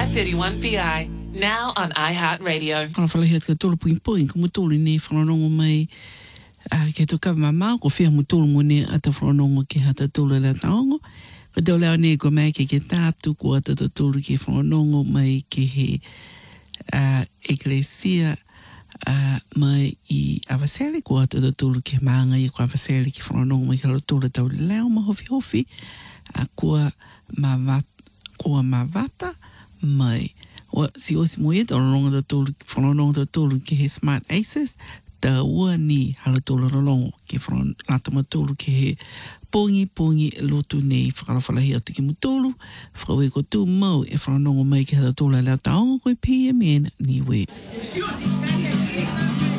531 PI, now on iHeartRadio. Whalawhalahi atu ka tolu puing ko mutulu nei whanonongo mai ke toka mama ko whia mutulu mo ne ata whanongo ke hata tolu la taongo. Ko tau leo nei ko mai ke tātu ko ata tolu ke whanongo mai ke he Eklesia mai I Awasere ko ata tolu ke maanga I ko Awasere ke whanongo mai ke tolu tau leo ma hofi kua mawata mai o si mo e tolonga tolu whanonga tolu ke he Smart Aces ta ua ni hala tolu rolongo ke whanonga tolu ke he pongi lotu nei whakalawhalahi atu ki mutolu whakawe ko tū mau e whanonga mai ke hala tolu la taonga koe PMN ni we